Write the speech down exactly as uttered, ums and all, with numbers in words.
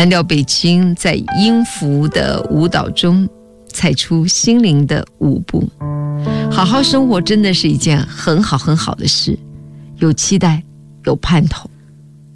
蓝调北京在音符的舞蹈中踩出心灵的舞步。好好生活真的是一件很好很好的事，有期待，有盼头。